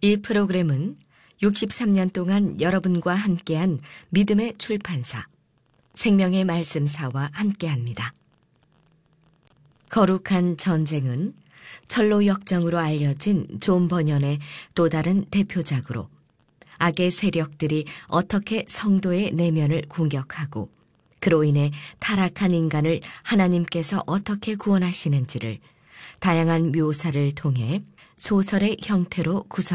이 프로그램은 63년 동안 여러분과 함께한 믿음의 출판사, 생명의 말씀사와 함께합니다. 거룩한 전쟁은 철로 역정으로 알려진 존 버년의 또 다른 대표작으로 악의 세력들이 어떻게 성도의 내면을 공격하고 그로 인해 타락한 인간을 하나님께서 어떻게 구원하시는지를 다양한 묘사를 통해 소설의 형태로 구성